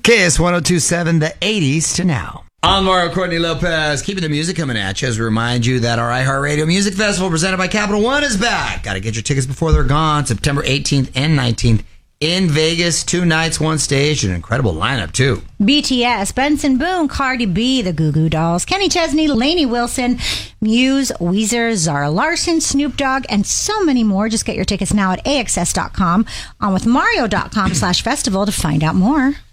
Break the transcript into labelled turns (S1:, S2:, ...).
S1: KS 1027, the 80s to now. I'm Mario Courtney Lopez, keeping the music coming at you as we remind you that our iHeartRadio Music Festival presented by Capital One is back. Got to get your tickets before they're gone. September 18th and 19th in Vegas. 2 nights, 1 stage, an incredible lineup too.
S2: BTS, Benson Boone, Cardi B, the Goo Goo Dolls, Kenny Chesney, Lainey Wilson, Muse, Weezer, Zara Larson, Snoop Dogg, and so many more. Just get your tickets now at AXS.com, on with Mario.com/festival to find out more.